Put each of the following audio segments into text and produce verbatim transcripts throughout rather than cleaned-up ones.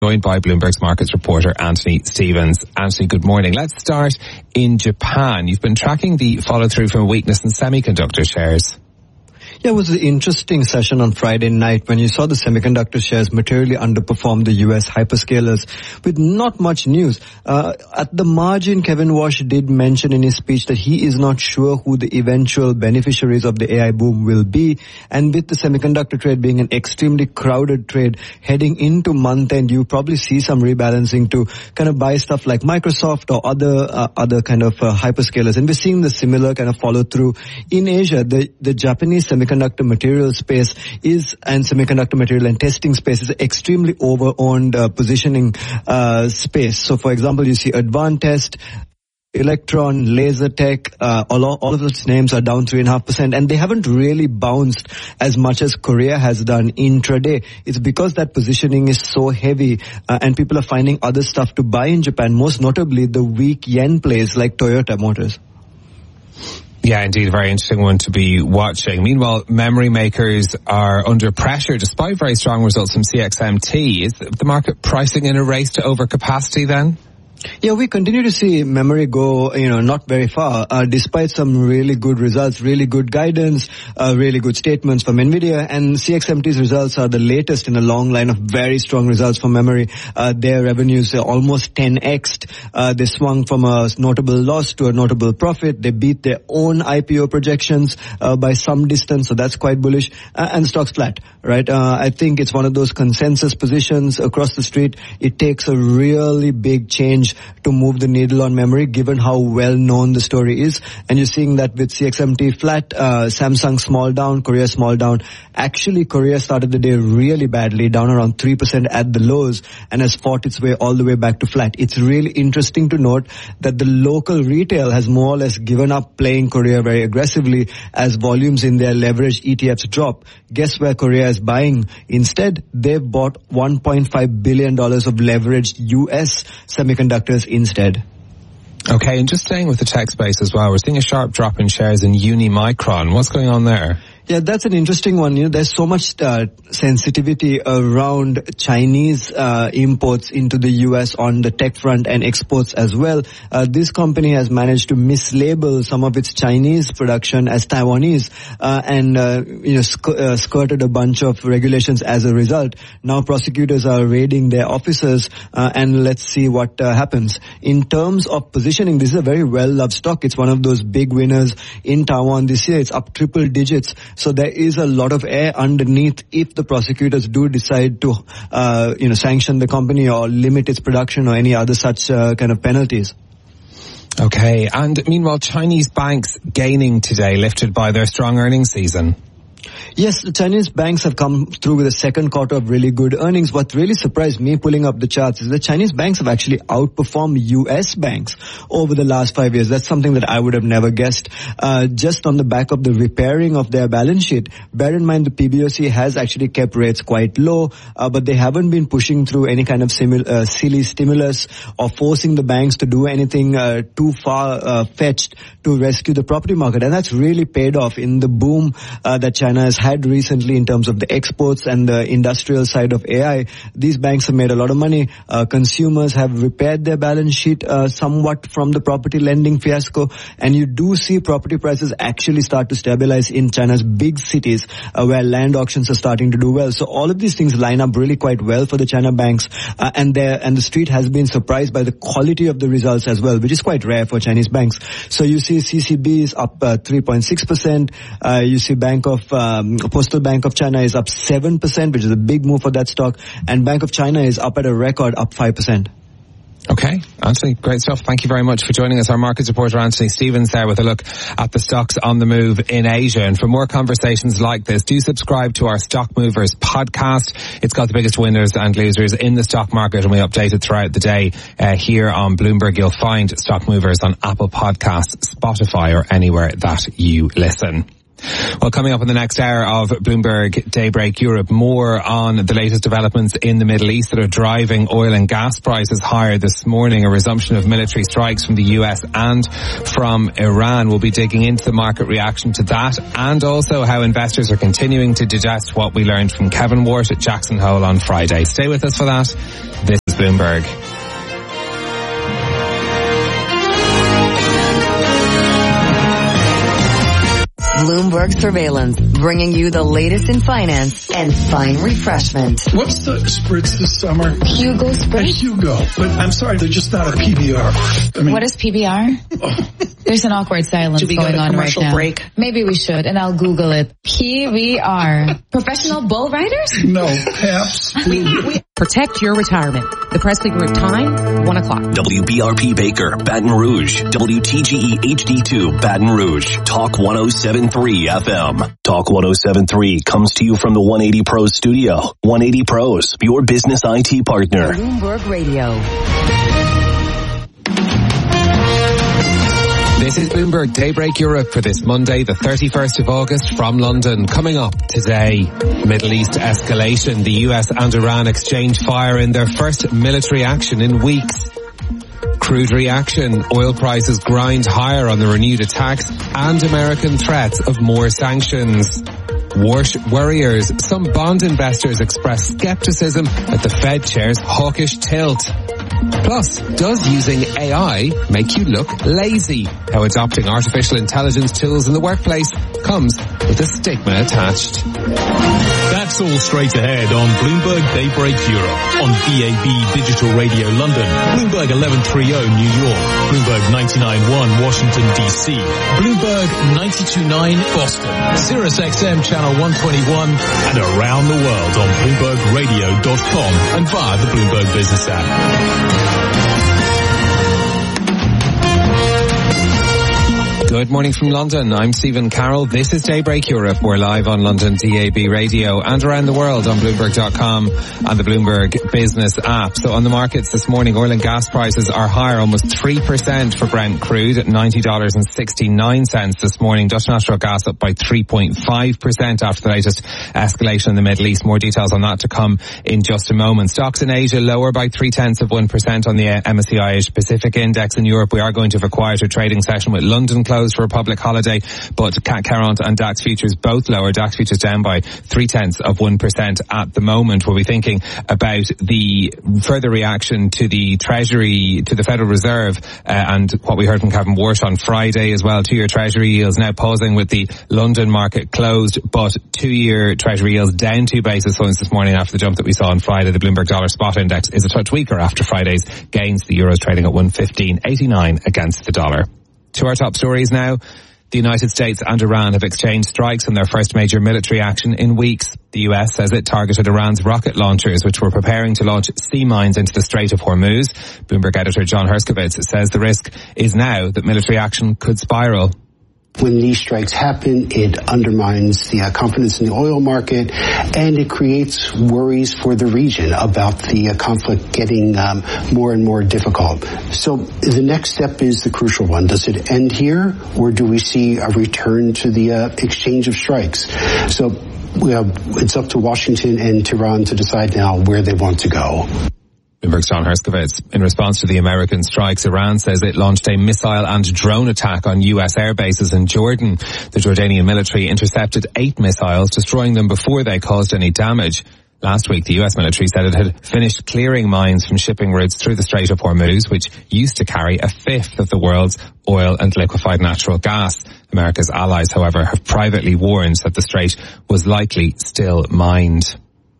Joined by Bloomberg's markets reporter Anthony Stevens. Anthony, good morning. Let's start in Japan. You've been tracking the follow-through from weakness in semiconductor shares. Yeah, it was an interesting session on Friday night when you saw the semiconductor shares materially underperform the U S hyperscalers with not much news. Uh, at the margin, Kevin Walsh did mention in his speech that he is not sure who the eventual beneficiaries of the A I boom will be. And with the semiconductor trade being an extremely crowded trade heading into month end, you probably see some rebalancing to kind of buy stuff like Microsoft or other uh, other kind of uh, hyperscalers. And we're seeing the similar kind of follow through in Asia. The, the Japanese semiconductor Semiconductor material space is, and semiconductor material and testing space is extremely over-owned uh, positioning uh, space. So, for example, you see Advantest, Electron, Lasertech, uh, all, all of those names are down three and a half percent, and they haven't really bounced as much as Korea has done intraday. It's because that positioning is so heavy, uh, and people are finding other stuff to buy in Japan, most notably the weak yen plays like Toyota Motors. Yeah, indeed, a very interesting one to be watching. Meanwhile, memory makers are under pressure despite very strong results from C X M T. Is the market pricing in a race to overcapacity then? Yeah, we continue to see memory go, you know, not very far, uh, despite some really good results, really good guidance, uh, really good statements from NVIDIA, and C X M T's results are the latest in a long line of very strong results for memory. Uh, their revenues are almost ten x'd. Uh, they swung from a notable loss to a notable profit. They beat their own I P O projections, uh, by some distance, so that's quite bullish, uh, and stock's flat, right? Uh, I think it's one of those consensus positions across the street. It takes a really big change to move the needle on memory, given how well known the story is. And you're seeing that with C X M T flat, uh, Samsung small down, Korea small down. Actually, Korea started the day really badly, down around three percent at the lows, and has fought its way all the way back to flat. It's really interesting to note that the local retail has more or less given up playing Korea very aggressively as volumes in their leveraged E T Fs drop. Guess where Korea is buying? Instead, they've bought one point five billion dollars of leveraged U S semiconductor instead. Okay, and just staying with the tech space as well, we're seeing a sharp drop in shares in Unimicron. What's going on there? Yeah, that's an interesting one. You know, there's so much uh, sensitivity around Chinese uh, imports into the U S on the tech front and exports as well. Uh, this company has managed to mislabel some of its Chinese production as Taiwanese, uh, and uh, you know sc- uh, skirted a bunch of regulations as a result. Now prosecutors are raiding their offices, uh, and let's see what uh, happens. In terms of positioning, this is a very well-loved stock. It's one of those big winners in Taiwan this year. It's up triple digits. So there is a lot of air underneath if the prosecutors do decide to, uh, you know, sanction the company or limit its production or any other such uh, kind of penalties. Okay, and meanwhile, Chinese banks gaining today, lifted by their strong earnings season. Yes, the Chinese banks have come through with a second quarter of really good earnings. What really surprised me pulling up the charts is that Chinese banks have actually outperformed U S banks over the last five years. That's something that I would have never guessed, uh, just on the back of the repairing of their balance sheet. Bear in mind the P B O C has actually kept rates quite low, uh, but they haven't been pushing through any kind of simul- uh, silly stimulus or forcing the banks to do anything uh, too far uh, fetched to rescue the property market. And that's really paid off in the boom uh, that China has had recently in terms of the exports and the industrial side of A I. These banks have made a lot of money. Uh, consumers have repaired their balance sheet uh, somewhat from the property lending fiasco, and you do see property prices actually start to stabilize in China's big cities uh, where land auctions are starting to do well. So all of these things line up really quite well for the China banks, uh, and their and the street has been surprised by the quality of the results as well, which is quite rare for Chinese banks. So you see C C B is up uh, three point six percent. Uh, you see Bank of um, Postal Bank of China is up seven percent, which is a big move for that stock. And Bank of China is up at a record, up five percent. Okay, Anthony, great stuff. Thank you very much for joining us. Our markets reporter Anthony Stevens there with a look at the stocks on the move in Asia. And for more conversations like this, do subscribe to our Stock Movers podcast. It's got the biggest winners and losers in the stock market, and we update it throughout the day uh, here on Bloomberg. You'll find Stock Movers on Apple Podcasts, Spotify, or anywhere that you listen. Well, coming up in the next hour of Bloomberg Daybreak Europe, more on the latest developments in the Middle East that are driving oil and gas prices higher this morning. A resumption of military strikes from the U S and from Iran. We'll be digging into the market reaction to that, and also how investors are continuing to digest what we learned from Kevin Wart at Jackson Hole on Friday. Stay with us for that. This is Bloomberg. Bloomberg Surveillance, bringing you the latest in finance and fine refreshment. What's the spritz this summer? Hugo Spritz? Hugo. But I'm sorry, they're just not a P B R. I mean, what is P B R? Oh. There's an awkward silence going go on right now. Break? Maybe we should, and I'll Google it. P B R. Professional bull riders? No, perhaps. we, we Protect your retirement. The Presley Group time, one o'clock. W B R P Baker, Baton Rouge. W T G E H D two, Baton Rouge. Talk one oh seven point three F M. Talk one oh seven point three comes to you from the one eighty Pros studio. one eighty Pros, your business I T partner. Bloomberg Radio. This is Bloomberg Daybreak Europe for this Monday, the thirty-first of August from London. Coming up today, Middle East escalation. The U S and Iran exchange fire in their first military action in weeks. Crude reaction. Oil prices grind higher on the renewed attacks and American threats of more sanctions. Worse worriers. Some bond investors express skepticism at the Fed chair's hawkish tilt. Plus, does using A I make you look lazy? How adopting artificial intelligence tools in the workplace comes with a stigma attached. That's all straight ahead on Bloomberg Daybreak Europe, on B A B Digital Radio London, Bloomberg eleven thirty New York, Bloomberg ninety-nine point one Washington D C, Bloomberg ninety-two point nine Boston, Sirius X M Channel one twenty-one, and around the world on Bloomberg Radio dot com and via the Bloomberg Business app. Good morning from London. I'm Stephen Carroll. This is Daybreak Europe. We're live on London D A B Radio and around the world on Bloomberg dot com and the Bloomberg Business app. So on the markets this morning, oil and gas prices are higher, almost three percent for Brent crude at ninety dollars and sixty-nine cents this morning. Dutch Natural Gas up by three point five percent after the latest escalation in the Middle East. More details on that to come in just a moment. Stocks in Asia lower by three tenths of one percent on the M S C I Asia Pacific Index. In Europe, we are going to have a quieter trading session with London closed for a public holiday, but C A C Current and DAX futures both lower. DAX futures down by three tenths of one percent at the moment. We'll be thinking about the further reaction to the Treasury, to the Federal Reserve, uh, and what we heard from Kevin Wart on Friday as well. Two-year Treasury yields now pausing with the London market closed, but two-year Treasury yields down two basis points this morning after the jump that we saw on Friday. The Bloomberg Dollar Spot Index is a touch weaker after Friday's gains. The Euro's trading at one fifteen eighty-nine against the dollar. To our top stories now. The United States and Iran have exchanged strikes in their first major military action in weeks. The U S says it targeted Iran's rocket launchers, which were preparing to launch sea mines into the Strait of Hormuz. Bloomberg editor John Herskovitz says the risk is now that military action could spiral. When these strikes happen, it undermines the uh, confidence in the oil market, and it creates worries for the region about the uh, conflict getting um, more and more difficult. So the next step is the crucial one. Does it end here, or do we see a return to the uh, exchange of strikes? So we have, it's up to Washington and Tehran to decide now where they want to go. Bloomberg's John Herskovitz. In response to the American strikes, Iran says it launched a missile and drone attack on U S air bases in Jordan. The Jordanian military intercepted eight missiles, destroying them before they caused any damage. Last week, the U S military said it had finished clearing mines from shipping routes through the Strait of Hormuz, which used to carry a fifth of the world's oil and liquefied natural gas. America's allies, however, have privately warned that the strait was likely still mined.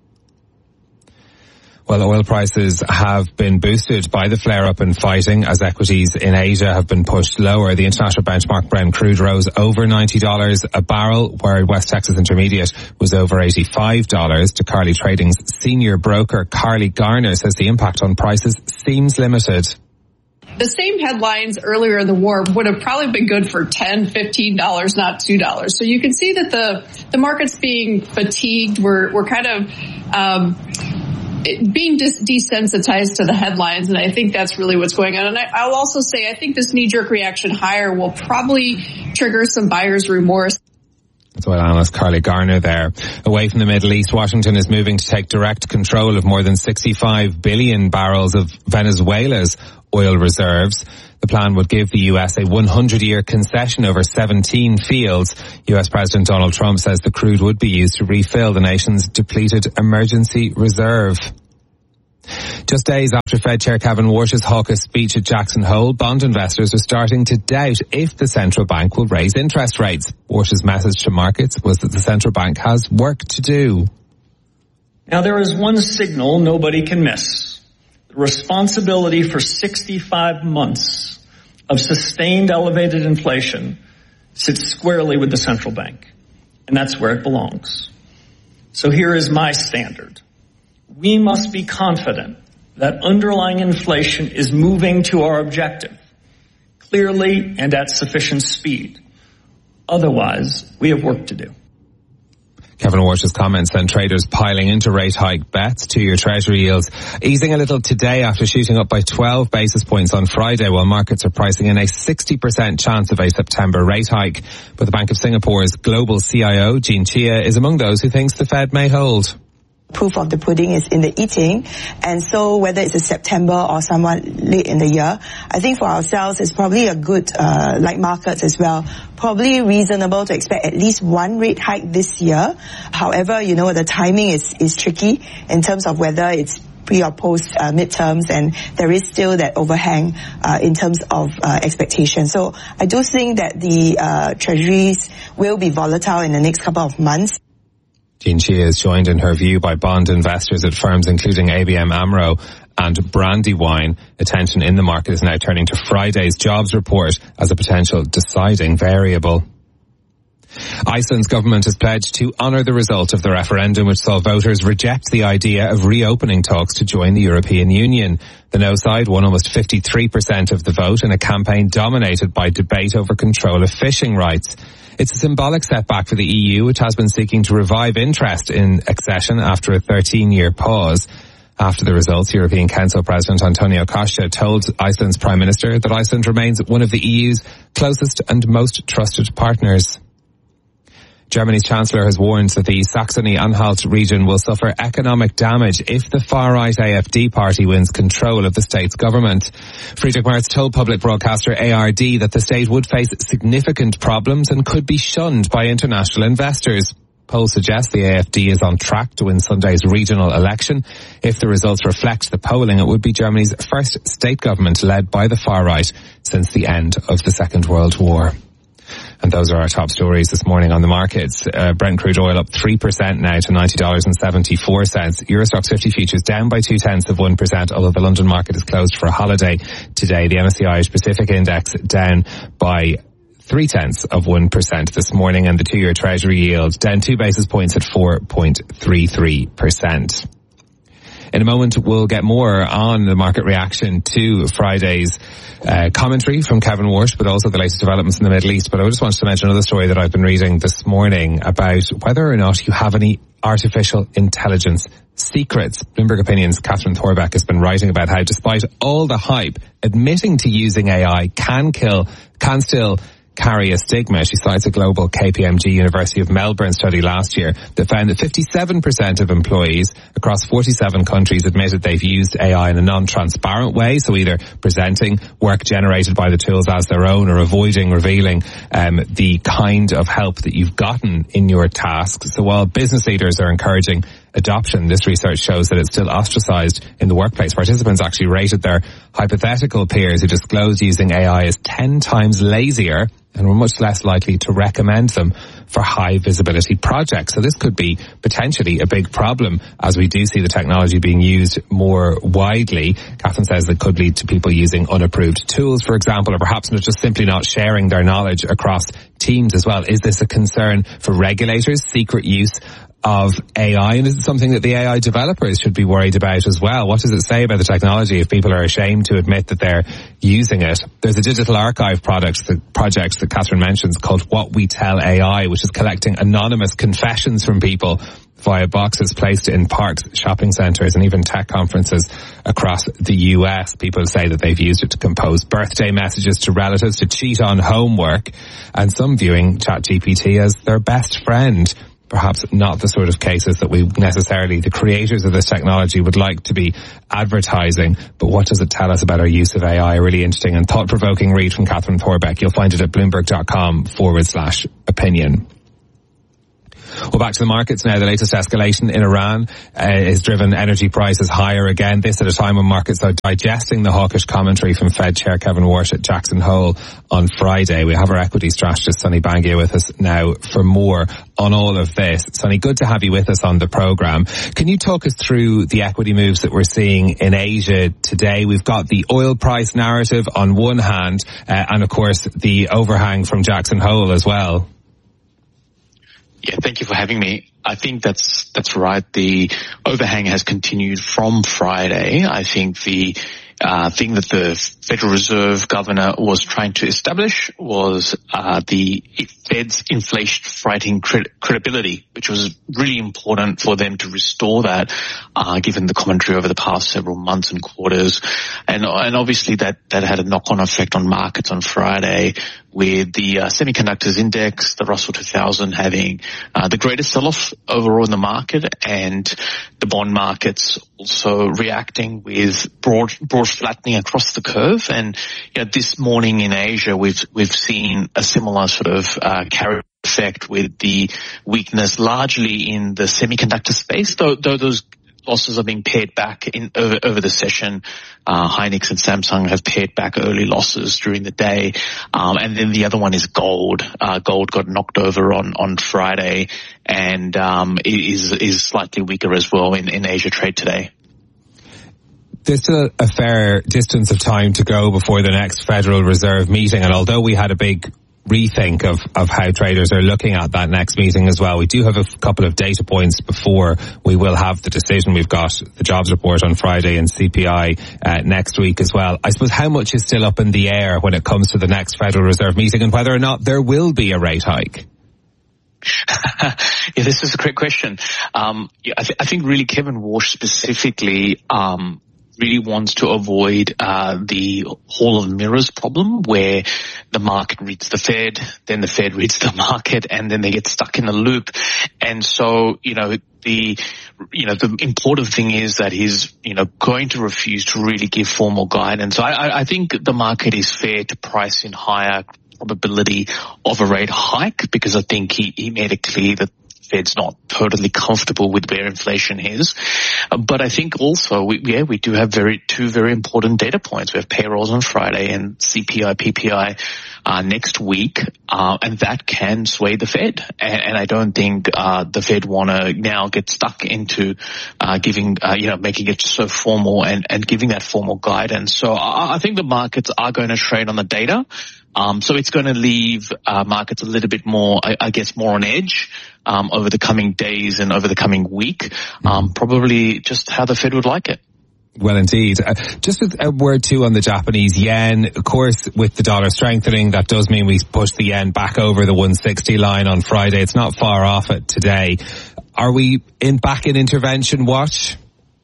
Well, oil prices have been boosted by the flare-up in fighting as equities in Asia have been pushed lower. The international benchmark Brent crude rose over ninety dollars a barrel, where West Texas Intermediate was over eighty-five dollars. To Carly Trading's senior broker, Carly Garner, says the impact on prices seems limited. The same headlines earlier in the war would have probably been good for ten dollars, fifteen dollars, not two dollars. So you can see that the, the market's being fatigued. We're, we're kind of, um, being dis- desensitized to the headlines, and I think that's really what's going on. And I, I'll also say I think this knee-jerk reaction higher will probably trigger some buyer's remorse. That's oil analyst Carly Garner there. Away from the Middle East, Washington is moving to take direct control of more than sixty-five billion barrels of Venezuela's oil reserves. The plan would give the U S a hundred year concession over seventeen fields. U S President Donald Trump says the crude would be used to refill the nation's depleted emergency reserve. Just days after Fed Chair Kevin Warsh's hawkish speech at Jackson Hole, bond investors are starting to doubt if the central bank will raise interest rates. Warsh's message to markets was that the central bank has work to do. Now there is one signal nobody can miss. The responsibility for sixty-five months of sustained elevated inflation sits squarely with the central bank, and that's where it belongs. So here is my standard. We must be confident that underlying inflation is moving to our objective, clearly and at sufficient speed. Otherwise, we have work to do. Kevin Warsh's comments sent traders piling into rate hike bets. Two-year Treasury yields easing a little today after shooting up by twelve basis points on Friday, while markets are pricing in a sixty percent chance of a September rate hike. But the Bank of Singapore's global C I O, Jean Chia, is among those who thinks the Fed may hold. Proof of the pudding is in the eating, and so whether it's a September or somewhat late in the year, I think for ourselves it's probably a good, uh, like markets as well, probably reasonable to expect at least one rate hike this year. However, you know, the timing is, is tricky in terms of whether it's pre or post uh, midterms, and there is still that overhang uh, in terms of uh, expectations. So I do think that the uh, treasuries will be volatile in the next couple of months. Jean Chia is joined in her view by bond investors at firms including A B M AMRO and Brandywine. Attention in the market is now turning to Friday's jobs report as a potential deciding variable. Iceland's government has pledged to honour the result of the referendum which saw voters reject the idea of reopening talks to join the European Union. The no side won almost fifty-three percent of the vote in a campaign dominated by debate over control of fishing rights. It's a symbolic setback for the E U, which has been seeking to revive interest in accession after a thirteen year pause. After the results, European Council President Antonio Costa told Iceland's Prime Minister that Iceland remains one of the E U's closest and most trusted partners. Germany's Chancellor has warned that the Saxony-Anhalt region will suffer economic damage if the far-right A F D party wins control of the state's government. Friedrich Merz told public broadcaster A R D that the state would face significant problems and could be shunned by international investors. Polls suggest the A F D is on track to win Sunday's regional election. If the results reflect the polling, it would be Germany's first state government led by the far-right since the end of the Second World War. And those are our top stories this morning on the markets. Uh, Brent crude oil up three percent now to ninety dollars and seventy-four cents. Euro Stoxx fifty futures down by two tenths of one percent, although the London market is closed for a holiday today. The M S C I Irish Pacific Index down by three tenths of one percent this morning, and the two-year Treasury yield down two basis points at four point three three percent. In a moment, we'll get more on the market reaction to Friday's uh, commentary from Kevin Warsh, but also the latest developments in the Middle East. But I just wanted to mention another story that I've been reading this morning about whether or not you have any artificial intelligence secrets. Bloomberg Opinion's Catherine Thorbeck has been writing about how, despite all the hype, admitting to using A I can kill, can still carry a stigma. She cites a global K P M G University of Melbourne study last year that found that fifty-seven percent of employees across forty-seven countries admitted they've used A I in a non-transparent way, so either presenting work generated by the tools as their own or avoiding revealing um, the kind of help that you've gotten in your tasks. So while business leaders are encouraging adoption, this research shows that it's still ostracized in the workplace. Participants actually rated their hypothetical peers who disclosed using A I as ten times lazier and were much less likely to recommend them for high visibility projects. So this could be potentially a big problem as we do see the technology being used more widely. Catherine says it could lead to people using unapproved tools, for example, or perhaps just simply not sharing their knowledge across teams as well. Is this a concern for regulators, secret use of A I, and is it something that the A I developers should be worried about as well? What does it say about the technology if people are ashamed to admit that they're using it? There's a digital archive product, the project that Catherine mentions called What We Tell A I, which is collecting anonymous confessions from people via boxes placed in parks, shopping centres and even tech conferences across the U S. People say that they've used it to compose birthday messages to relatives, to cheat on homework, and some viewing ChatGPT as their best friend. Perhaps not the sort of cases that we necessarily, the creators of this technology, would like to be advertising. But what does it tell us about our use of A I? A really interesting and thought-provoking read from Catherine Thorbeck. You'll find it at bloomberg.com forward slash opinion. Well, back to the markets now. The latest escalation in Iran uh, has driven energy prices higher again. This at a time when markets are digesting the hawkish commentary from Fed Chair Kevin Warsh at Jackson Hole on Friday. We have our equity strategist Sonny Bangia with us now for more on all of this. Sonny, good to have you with us on the programme. Can you talk us through the equity moves that we're seeing in Asia today? We've got the oil price narrative on one hand, uh, and of course the overhang from Jackson Hole as well. Yeah, thank you for having me. I think that's that's right. The overhang has continued from Friday. I think the uh thing that the Federal Reserve Governor was trying to establish was uh the Fed's inflation fighting cred- credibility, which was really important for them to restore that, uh given the commentary over the past several months and quarters. And and obviously that that had a knock-on effect on markets on Friday, with the uh, semiconductors index, the Russell two thousand, having uh, the greatest sell-off overall in the market, and the bond markets also reacting with broad, broad flattening across the curve. And you know, this morning in Asia, we've we've seen a similar sort of uh, carry effect, with the weakness largely in the semiconductor space, though, though those losses are being pared back in over, over the session. Uh, Hynix and Samsung have pared back early losses during the day. Um, and then the other one is gold. Uh, gold got knocked over on, on Friday, and, um, is, is slightly weaker as well in, in Asia trade today. There's still a fair distance of time to go before the next Federal Reserve meeting, and although we had a big rethink of, of how traders are looking at that next meeting as well, we do have a f- couple of data points before we will have the decision. We've got the jobs report on Friday and C P I uh, next week as well. I suppose how much is still up in the air when it comes to the next Federal Reserve meeting, and whether or not there will be a rate hike? Yeah, this is a great question. Um, yeah, I, th- I think really Kevin Warsh specifically um, really wants to avoid uh, the Hall of Mirrors problem, where the market reads the Fed, then the Fed reads the market, and then they get stuck in a loop. And so, you know, the, you know, the important thing is that he's, you know, going to refuse to really give formal guidance. So I, I think the market is fair to price in higher probability of a rate hike, because I think he, he made it clear that Fed's not totally comfortable with where inflation is. Uh, but I think also, we, yeah, we do have very two very important data points. We have payrolls on Friday and C P I, P P I uh, next week, uh, and that can sway the Fed. And, and I don't think uh, the Fed want to now get stuck into uh, giving, uh, you know, making it so formal and, and giving that formal guidance. So I, I think the markets are going to trade on the data. Um, so it's going to leave uh, markets a little bit more, I, I guess, more on edge um, over the coming days and over the coming week. Um, probably just how the Fed would like it. Well, indeed. Uh, just a, a word too on the Japanese yen. Of course, with the dollar strengthening, that does mean we push the yen back over the one sixty line on Friday. It's not far off it today. Are we in back in intervention watch?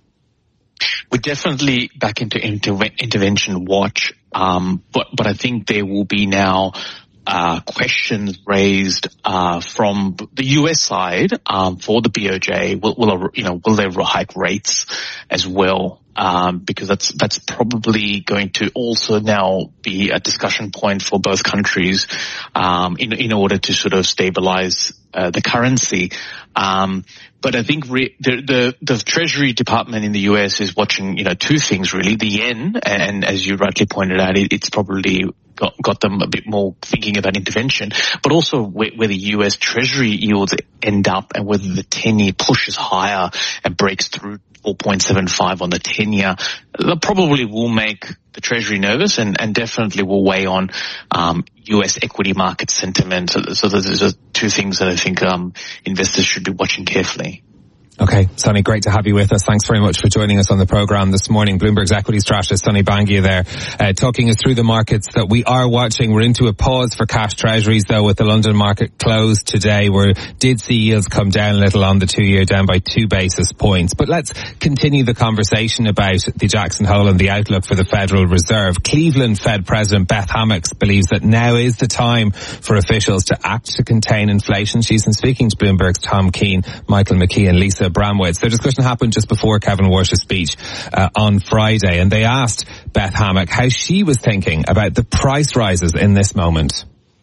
We're definitely back into interve- intervention watch, um, but but I think there will be now uh, questions raised uh, from the U S side um, for the B O J. Will, will you know will they hike rates as well? Um, because that's that's probably going to also now be a discussion point for both countries um, in in order to sort of stabilize uh, the currency. Um, but I think re- the, the the Treasury Department in the U S is watching, you know, two things really: the yen, and as you rightly pointed out, it, it's probably got, got them a bit more thinking about intervention, but also where, where the U S Treasury yields end up, and whether the ten-year pushes higher and breaks through four point seven five on the ten-year. That probably will make the Treasury nervous, and, and definitely will weigh on um, U S equity market sentiment. So, so those are two things that I think um, investors should be watching carefully. Okay, Sonny, great to have you with us. Thanks very much for joining us on the programme this morning. Bloomberg's equity strategist, Sonny Bangia there, uh, talking us through the markets that we are watching. We're into a pause for cash treasuries, though, with the London market closed today. We did see yields come down a little on the two-year, down by two basis points. But let's continue the conversation about the Jackson Hole and the outlook for the Federal Reserve. Cleveland Fed President Beth Hammack believes that now is the time for officials to act to contain inflation. She's been speaking to Bloomberg's Tom Keane, Michael McKee and Lisa Bramwitz. Their discussion happened just before Kevin Walsh's speech uh, on Friday, and they asked Beth Hammack how she was thinking about the price rises in this moment.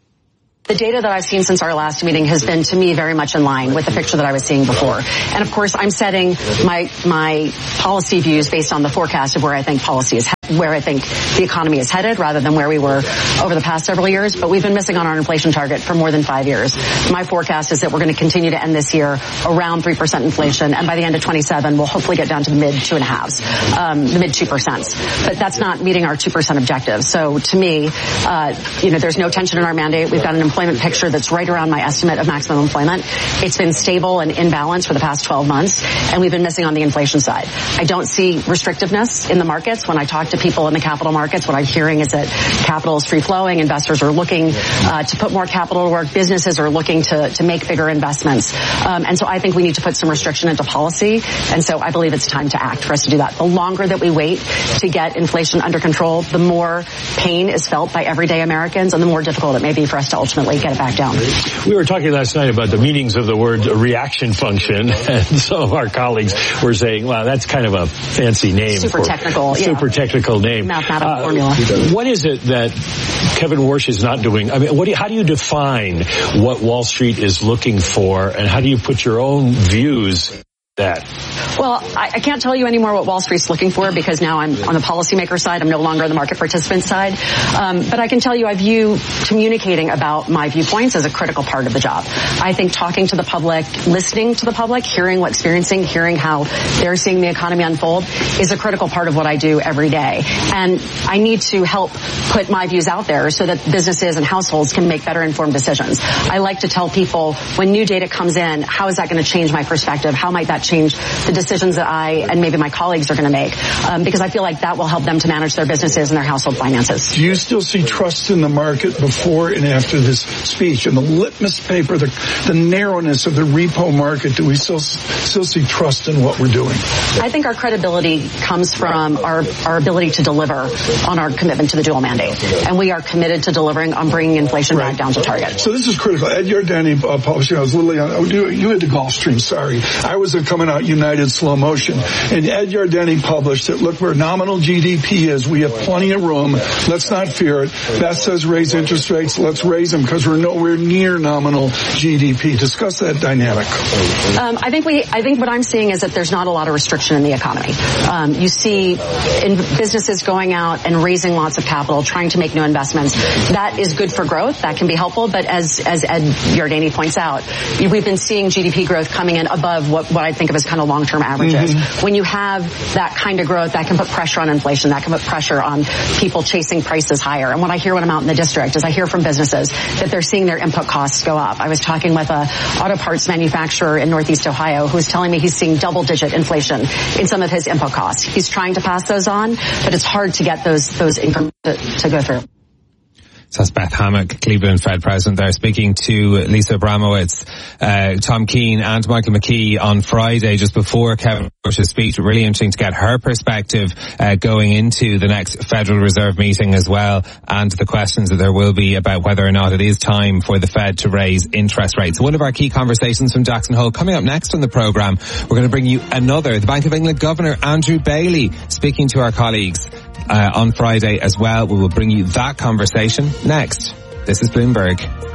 The data that I've seen since our last meeting has been, to me, very much in line with the picture that I was seeing before. And of course, I'm setting my my policy views based on the forecast of where I think policy is, where I think the economy is headed, rather than where we were over the past several years. But we've been missing on our inflation target for more than five years. My forecast is that we're going to continue to end this year around three percent inflation, and by the end of twenty-seven, we'll hopefully get down to the mid two and a halves, um, the mid two percent. But that's not meeting our two percent objective. So to me, uh, you know, there's no tension in our mandate. We've got an employment picture that's right around my estimate of maximum employment. It's been stable and in balance for the past twelve months, and we've been missing on the inflation side. I don't see restrictiveness in the markets. When I talk to people in the capital markets, what I'm hearing is that capital is free-flowing. Investors are looking uh, to put more capital to work. Businesses are looking to, to make bigger investments. Um, and so I think we need to put some restriction into policy, and so I believe it's time to act for us to do that. The longer that we wait to get inflation under control, the more pain is felt by everyday Americans, and the more difficult it may be for us to ultimately get it back down. We were talking last night about the meanings of the word reaction function, and some of our colleagues were saying, wow, that's kind of a fancy name. Super for, technical. Super yeah. technical name. Mathematical uh, formula. What is it that Kevin Warsh is not doing? I mean, what do you, how do you define what Wall Street is looking for, and how do you put your own views that? Well, I, I can't tell you anymore what Wall Street's looking for, because now I'm on the policymaker side. I'm no longer on the market participant side. Um, but I can tell you I view communicating about my viewpoints as a critical part of the job. I think talking to the public, listening to the public, hearing what experiencing, hearing how they're seeing the economy unfold is a critical part of what I do every day. And I need to help put my views out there so that businesses and households can make better informed decisions. I like to tell people when new data comes in, how is that going to change my perspective? How might that change the decisions that I and maybe my colleagues are going to make, um, because I feel like that will help them to manage their businesses and their household finances. Do you still see trust in the market before and after this speech? And the litmus paper, the, the narrowness of the repo market, do we still still see trust in what we're doing? I think our credibility comes from our, our ability to deliver on our commitment to the dual mandate. And we are committed to delivering on bringing inflation right back down to target. So this is critical. Ed Yardeni uh, publishing, I was literally on, oh, you, you had the Gulfstream, sorry. I was a coming out United slow motion. And Ed Yardeni published it. Look where nominal G D P is. We have plenty of room. Let's not fear it. Beth says raise interest rates. Let's raise them because we're nowhere near nominal G D P. Discuss that dynamic. Um, I think we, I think what I'm seeing is that there's not a lot of restriction in the economy. Um, you see in businesses going out and raising lots of capital, trying to make new investments. That is good for growth. That can be helpful. But as, as Ed Yardeni points out, we've been seeing G D P growth coming in above what, what I think of as kind of long-term averages. Mm-hmm. When you have that kind of growth, that can put pressure on inflation. That can put pressure on people chasing prices higher. And what I hear when I'm out in the district is I hear from businesses that they're seeing their input costs go up. I was talking with a auto parts manufacturer in Northeast Ohio who was telling me he's seeing double-digit inflation in some of his input costs. He's trying to pass those on, but it's hard to get those those increments to, to go through. So that's Beth Hammack, Cleveland Fed President there, speaking to Lisa Bramowitz, uh, Tom Keane and Michael McKee on Friday, just before Kevin Bush's speech. Really interesting to get her perspective uh, going into the next Federal Reserve meeting as well, and the questions that there will be about whether or not it is time for the Fed to raise interest rates. One of our key conversations from Jackson Hole coming up next on the programme. We're going to bring you another, the Bank of England Governor Andrew Bailey, speaking to our colleagues Uh, on Friday as well. We will bring you that conversation next. This is Bloomberg.